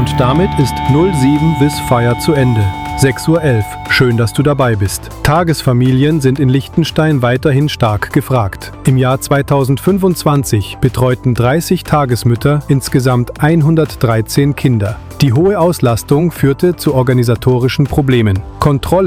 Und damit ist 07 Vis Fire zu Ende. 6:11 Uhr. Schön, dass du dabei bist. Tagesfamilien sind in Liechtenstein weiterhin stark gefragt. Im Jahr 2025 betreuten 30 Tagesmütter insgesamt 113 Kinder. Die hohe Auslastung führte zu organisatorischen Problemen. Kontrolle